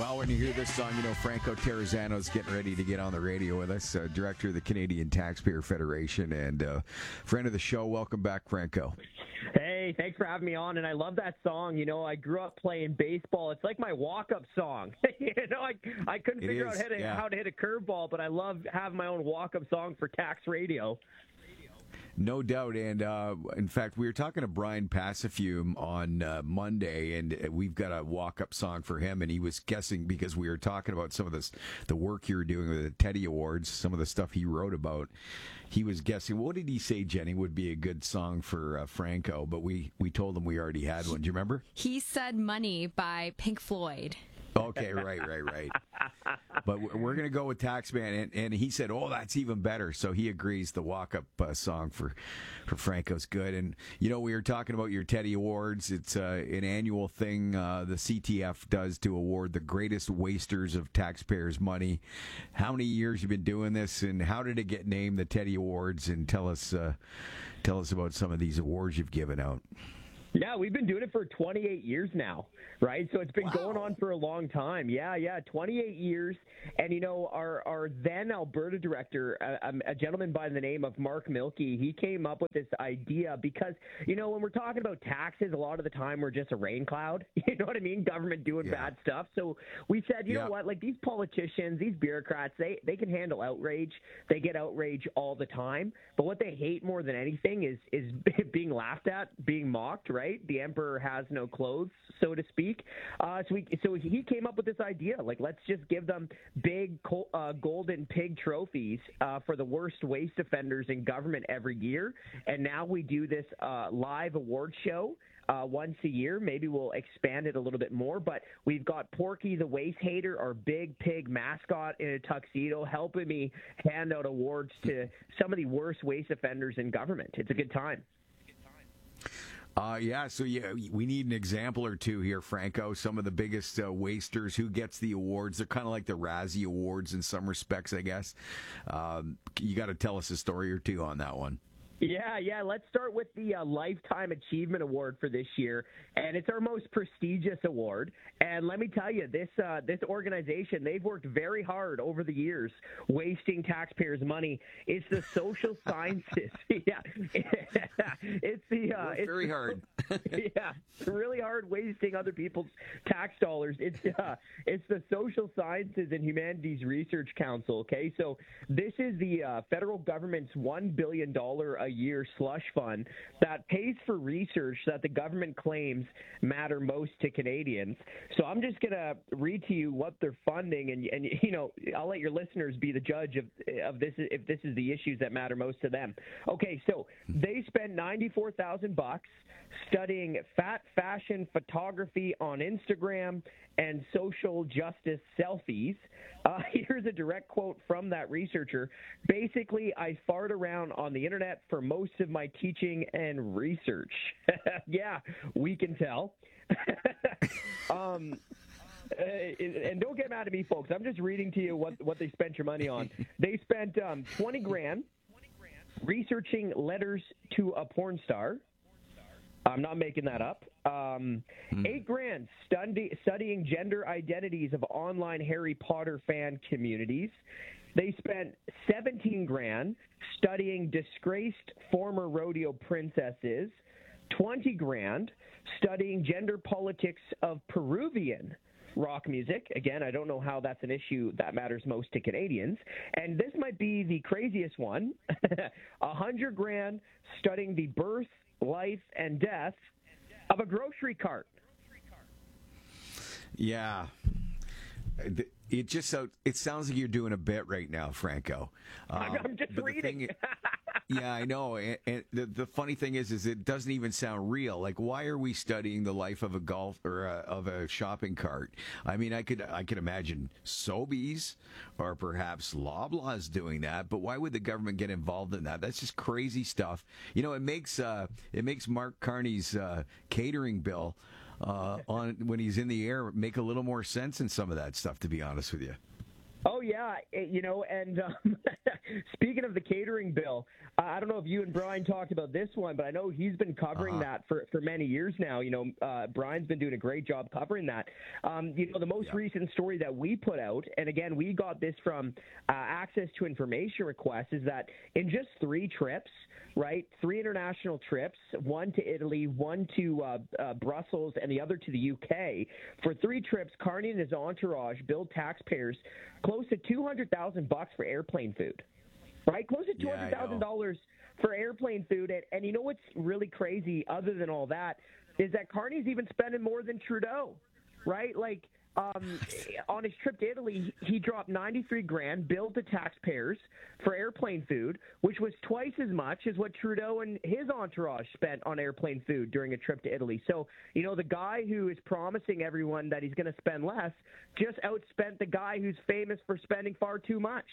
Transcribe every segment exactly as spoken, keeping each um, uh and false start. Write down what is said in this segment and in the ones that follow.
Well, when you hear this song, you know Franco Terrazzano's getting ready to get on the radio with us, uh, director of the Canadian Taxpayer Federation and uh, friend of the show. Welcome back, Franco. Hey, thanks for having me on, and I love that song. You know, I grew up playing baseball. It's like my walk-up song. you know, I, I couldn't It figure is, out how to, yeah. how to hit a curveball, but I love having my own walk-up song for tax radio. No doubt. And uh, in fact, we were talking to Brian Passafume on uh, Monday, and we've got a walk-up song for him. And he was guessing, because we were talking about some of this, the work you were doing with the Teddy Awards, some of the stuff he wrote about. He was guessing, what did he say, Jenny, would be a good song for uh, Franco? But we, we told him we already had one. Do you remember? He said Money by Pink Floyd. Okay, right, right, right. But we're going to go with Taxman, and, and he said, oh, that's even better. So he agrees the walk-up uh, song for, for Franco's good. And, you know, we were talking about your Teddy Awards. It's uh, an annual thing uh, the C T F does to award the greatest wasters of taxpayers' money. How many years you been doing this, and how did it get named the Teddy Awards? And tell us, uh, tell us about some of these awards you've given out. Yeah, we've been doing it for twenty-eight years now, right? So it's been Wow. going on for a long time. Yeah, yeah, twenty-eight years. And, you know, our, our then Alberta director, a, a gentleman by the name of Mark Milkey, he came up with this idea because, you know, when we're talking about taxes, a lot of the time we're just a rain cloud. You know what I mean? Government doing Yeah. bad stuff. So we said, you Yeah. know what? Like, these politicians, these bureaucrats, they, they can handle outrage. They get outrage all the time. But what they hate more than anything is, is being laughed at, being mocked, right? Right? The emperor has no clothes, so to speak. Uh, so, we, so he came up with this idea, like, let's just give them big col- uh, golden pig trophies uh, for the worst waste offenders in government every year. And now we do this uh, live award show uh, once a year. Maybe we'll expand it a little bit more, but we've got Porky the Waste Hater, our big pig mascot in a tuxedo, helping me hand out awards to some of the worst waste offenders in government. It's a good time. Uh, yeah, so yeah, we need an example or two here, Franco. Some of the biggest uh, wasters, who gets the awards. They're kind of like the Razzie Awards in some respects, I guess. Um, you got to tell us a story or two on that one. Yeah, yeah. Let's start with the uh, Lifetime Achievement Award for this year, and it's our most prestigious award. And let me tell you, this uh, this organization, they've worked very hard over the years, wasting taxpayers' money. It's the social sciences. Yeah, it's the uh, it's very hard. yeah, it's really hard wasting other people's tax dollars. It's uh, it's the Social Sciences and Humanities Research Council. Okay, so this is the uh, federal government's one billion dollar a year slush fund that pays for research that the government claims matter most to Canadians. So I'm just going to read to you what they're funding, and and you know, I'll let your listeners be the judge of of this if this is the issues that matter most to them. Okay, so they spend ninety-four thousand bucks studying fat fashion photography on Instagram and social justice selfies. Uh, here's a direct quote from that researcher. Basically, I fart around on the internet for most of my teaching and research. Yeah, we can tell. um, uh, and don't get mad at me, folks. I'm just reading to you what, what they spent your money on. They spent um, twenty grand researching letters to a porn star. I'm not making that up. Um, mm. Eight grand study, studying gender identities of online Harry Potter fan communities. They spent seventeen grand studying disgraced former rodeo princesses. twenty grand studying gender politics of Peruvian rock music. Again, I don't know how that's an issue that matters most to Canadians. And this might be the craziest one. A hundred grand studying the birth, life, and death of a grocery cart. Yeah. It just it sounds like you're doing a bit right now, Franco. Um, I'm just reading. Thing, yeah, I know. And, and the, the funny thing is, is it doesn't even sound real. Like, why are we studying the life of a golf or a, of a shopping cart? I mean, I could I could imagine Sobeys or perhaps Loblaws doing that, but why would the government get involved in that? That's just crazy stuff. You know, it makes uh, it makes Mark Carney's uh, catering bill uh, on when he's in the air make a little more sense in some of that stuff, to be honest with you. Oh, yeah. You know, and um, speaking of the catering bill, uh, I don't know if you and Brian talked about this one, but I know he's been covering uh-huh. that for, for many years now. You know, uh, Brian's been doing a great job covering that. Um, you know, the most yeah. recent story that we put out, and again, we got this from uh, Access to Information Request, is that in just three trips, right, three international trips, one to Italy, one to uh, uh, Brussels, and the other to the U K, for three trips, Carney and his entourage billed taxpayers close to two hundred thousand bucks for airplane food, right? Close to two hundred thousand dollars yeah, for airplane food. And, and you know what's really crazy other than all that is that Carney's even spending more than Trudeau, right? Like, um, on his trip to Italy, he dropped ninety-three grand, billed to taxpayers for airplane food, which was twice as much as what Trudeau and his entourage spent on airplane food during a trip to Italy. So, you know, the guy who is promising everyone that he's going to spend less just outspent the guy who's famous for spending far too much.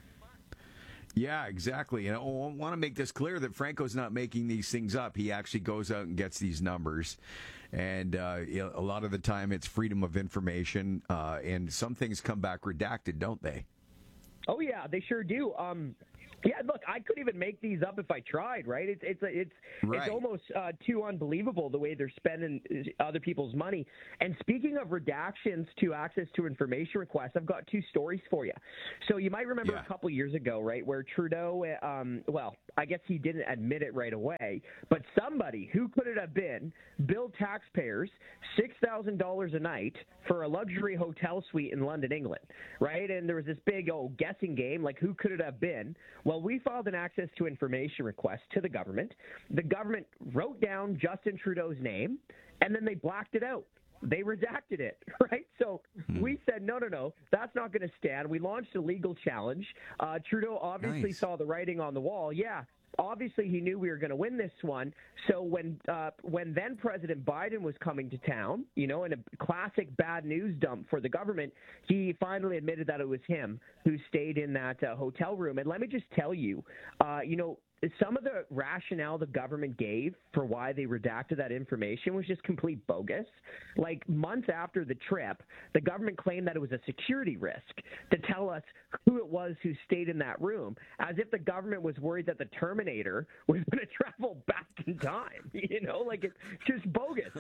Yeah, exactly. And I want to make this clear that Franco's not making these things up. He actually goes out and gets these numbers. And uh, a lot of the time it's freedom of information. Uh, and some things come back redacted, don't they? Oh, yeah, they sure do. Um, yeah, look, I couldn't even make these up if I tried, right? It's it's it's right. it's almost uh, too unbelievable the way they're spending other people's money. And speaking of redactions to Access to Information requests, I've got two stories for you. So you might remember yeah. a couple years ago, right, where Trudeau, um, well, I guess he didn't admit it right away, but somebody, who could it have been, billed taxpayers six thousand dollars a night for a luxury hotel suite in London, England, right? And there was this big, oh, guessing game, like who could it have been? Well, we filed an Access to Information request to the government. The government wrote down Justin Trudeau's name, and then they blacked it out. They redacted it, right? So hmm. we said, no, no, no, that's not going to stand. We launched a legal challenge. Uh, Trudeau obviously nice. saw the writing on the wall. Yeah, obviously he knew we were going to win this one. So when uh, when then President Biden was coming to town, you know, in a classic bad news dump for the government, he finally admitted that it was him who stayed in that uh, hotel room. And let me just tell you, uh, you know, some of the rationale the government gave for why they redacted that information was just complete bogus. Like months after the trip, the government claimed that it was a security risk to tell us who it was who stayed in that room, as if the government was worried that the Terminator was going to travel back in time. You know, like it's just bogus.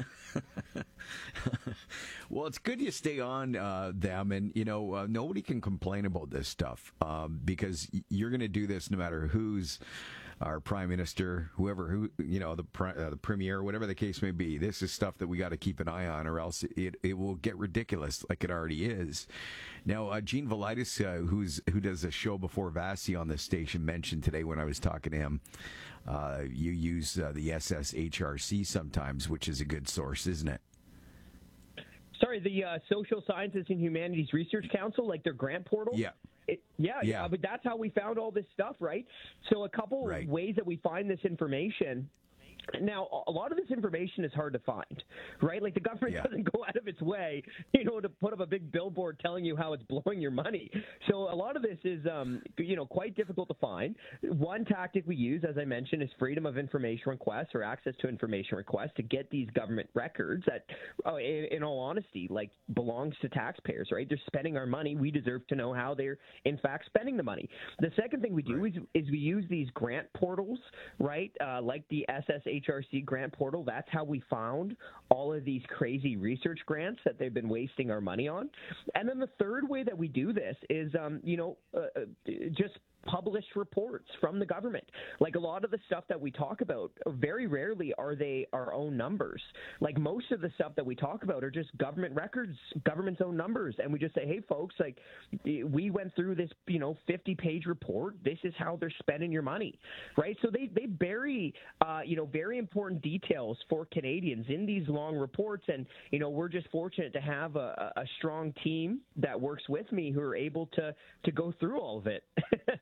Well, it's good you stay on uh, them, and you know uh, nobody can complain about this stuff um, because you're going to do this no matter who's our prime minister, whoever, who you know, the uh, the premier, whatever the case may be. This is stuff that we got to keep an eye on, or else it it will get ridiculous, like it already is. Now, uh, Gene Velitis, uh, who's who does a show before Vasi on this station, mentioned today when I was talking to him, uh, you use uh, the S S H R C sometimes, which is a good source, isn't it? Sorry, the uh, Social Sciences and Humanities Research Council, like their grant portal? Yeah. It, yeah, yeah, yeah, but that's how we found all this stuff, right? So a couple right. ways that we find this information. Now, a lot of this information is hard to find, right? Like the government yeah. doesn't go out of its way, you know, to put up a big billboard telling you how it's blowing your money. So a lot of this is, um, you know, quite difficult to find. One tactic we use, as I mentioned, is freedom of information requests or access to information requests to get these government records that, oh, in, in all honesty, like belongs to taxpayers, right? They're spending our money. We deserve to know how they're, in fact, spending the money. The second thing we do right. is, is we use these grant portals, right, uh, like the S S H R C grant portal. That's how we found all of these crazy research grants that they've been wasting our money on. And then the third way that we do this is, um, you know, uh, just published reports from the government. Like a lot of the stuff that we talk about, very rarely are they our own numbers. Like most of the stuff that we talk about are just government records, government's own numbers. And we just say, hey, folks, like we went through this, you know, fifty-page report. This is how they're spending your money, right? So they, they bury, uh, you know, very important details for Canadians in these long reports. And, you know, we're just fortunate to have a, a strong team that works with me who are able to, to go through all of it.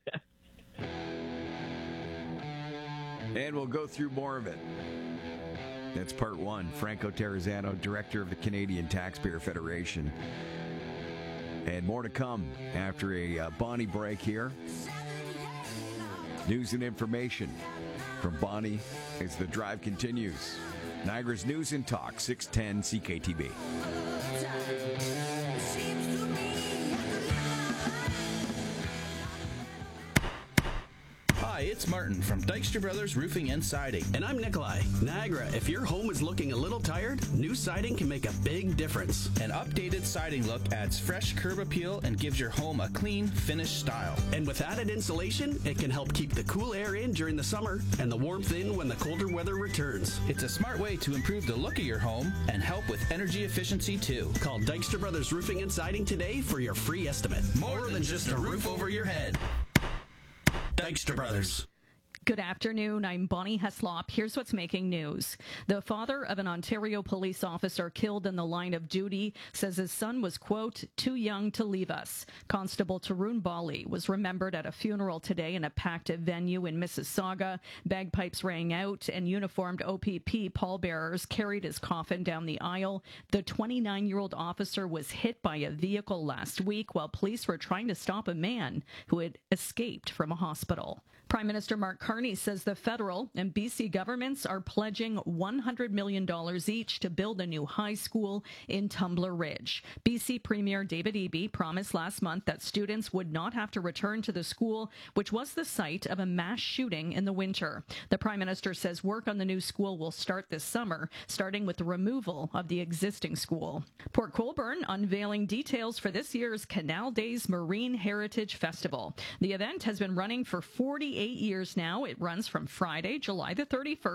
And we'll go through more of it. That's part one. Franco Terrazzano, Director of the Canadian Taxpayer Federation. And more to come after a uh, Bonnie break here. News and information from Bonnie as the drive continues. Niagara's News and Talk, six ten C K T B. Fritz Martin from Dykstra Brothers Roofing and Siding. And I'm Nikolai. Niagara, if your home is looking a little tired, new siding can make a big difference. An updated siding look adds fresh curb appeal and gives your home a clean, finished style. And with added insulation, it can help keep the cool air in during the summer and the warmth in when the colder weather returns. It's a smart way to improve the look of your home and help with energy efficiency too. Call Dykstra Brothers Roofing and Siding today for your free estimate. More than just a roof over your head. Dykstra Brothers. Good afternoon. I'm Bonnie Heslop. Here's what's making news. The father of an Ontario police officer killed in the line of duty says his son was, quote, too young to leave us. Constable Tarun Bali was remembered at a funeral today in a packed venue in Mississauga. Bagpipes rang out and uniformed O P P pallbearers carried his coffin down the aisle. The twenty-nine-year-old officer was hit by a vehicle last week while police were trying to stop a man who had escaped from a hospital. Prime Minister Mark Carney says the federal and B C governments are pledging one hundred million dollars each to build a new high school in Tumbler Ridge. B C Premier David Eby promised last month that students would not have to return to the school, which was the site of a mass shooting in the winter. The Prime Minister says work on the new school will start this summer, starting with the removal of the existing school. Port Colborne unveiling details for this year's Canal Days Marine Heritage Festival. The event has been running for forty-eight years now. It runs from Friday, July the thirty-first